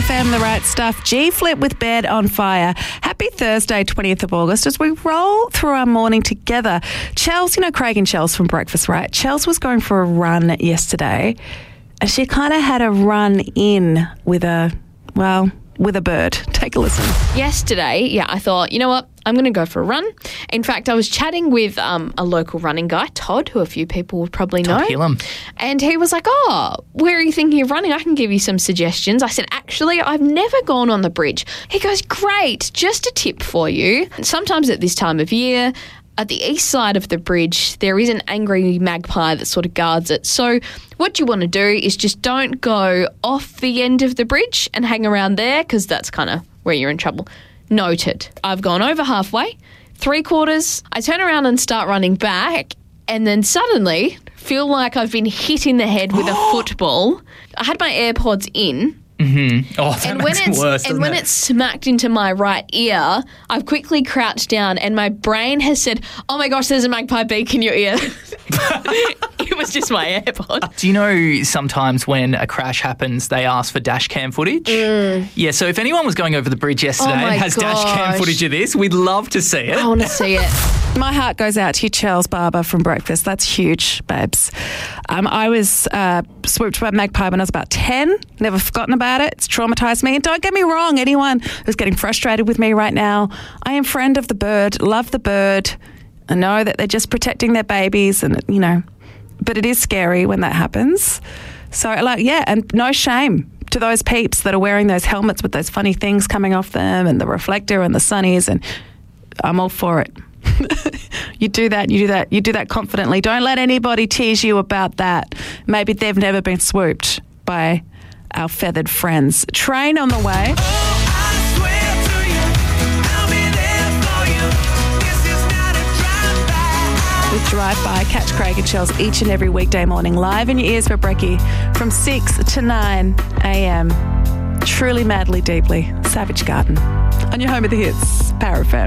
FM, The Right Stuff. G-Flip with Bed on Fire. Happy Thursday, 20th of August, as we roll through our morning together. Chels, you know Craig and Chels from Breakfast, right? Chels was going for a run yesterday, and she kind of had a run in with a bird. Take a listen. Yesterday, I thought, you know what? I'm going to go for a run. In fact, I was chatting with a local running guy, Todd, who a few people would probably know. Todd Hillam. And he was like, where are you thinking of running? I can give you some suggestions. I said, actually, I've never gone on the bridge. He goes, great. Just a tip for you. Sometimes at this time of year, at the east side of the bridge, there is an angry magpie that sort of guards it. So what you want to do is just don't go off the end of the bridge and hang around there, because that's kind of where you're in trouble. Noted. I've gone over halfway, 3/4. I turn around and start running back, and then suddenly feel like I've been hit in the head with a football. I had my AirPods in. Mm-hmm. Oh, that makes it worse, and when it smacked into my right ear, I've quickly crouched down, and my brain has said, oh my gosh, there's a magpie beak in your ear. It was just my AirPod. Do you know sometimes when a crash happens, they ask for dash cam footage? Yeah, so if anyone was going over the bridge yesterday and has dash cam footage of this, we'd love to see it. I want to see it. My heart goes out to you, Chels Barber from Breakfast. That's huge, babes. I was swooped by a magpie when I was about 10. Never forgotten about it. It's traumatised me. And don't get me wrong, anyone who's getting frustrated with me right now, I am friend of the bird, love the bird. I know that they're just protecting their babies and, but it is scary when that happens. So, and no shame to those peeps that are wearing those helmets with those funny things coming off them and the reflector and the sunnies, and I'm all for it. You do that confidently. Don't let anybody tease you about that. Maybe they've never been swooped by our feathered friends. Train on the way. With Drive-By, catch Craig and Chels each and every weekday morning live in your ears for Brekkie from 6 to 9 a.m. Truly, madly, deeply, Savage Garden. On your home of the hits, Power FM.